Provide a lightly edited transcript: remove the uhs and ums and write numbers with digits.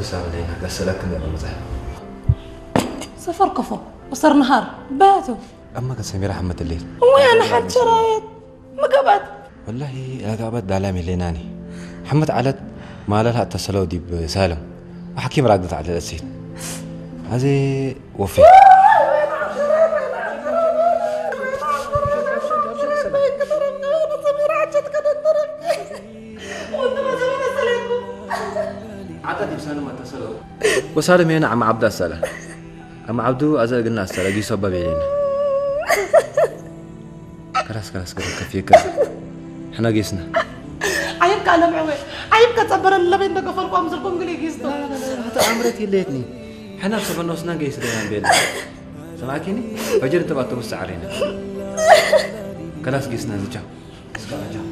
وسام علينا قسلك من المزح سفر كفو وصار نهار باتوا أما قد سميرة حمد الليل وين حد شرايط ما قبض والله لا قبض دعلامي ليناني حمد علت ما لها اتصلوا دي بسالم وحكيم رادت على الأسيد هذه وفي عدد بسالم اتصلوا وسالم هنا عم عبد السلام أما عبدو أزال قلنا السلام دي سبب علينا كراس كفيك احنا قيسنا عيبك على معوي عيبك تصبر اللبين ده قفل قام زرقون قلي قيستو هذا عمرتي ليتني احنا بسبب نوسنا قيس ديان بينا سمعتيني فجر انت بقى تبص علينا كلاس قيسنا نجاو